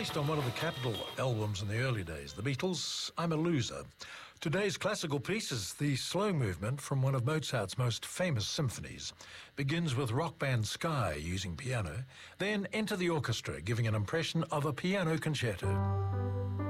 Released on one of the Capitol albums in the early days, The Beatles, I'm a Loser. Today's classical piece is the slow movement from one of Mozart's most famous symphonies. Begins with rock band Sky using piano, then enter the orchestra giving an impression of a piano concerto.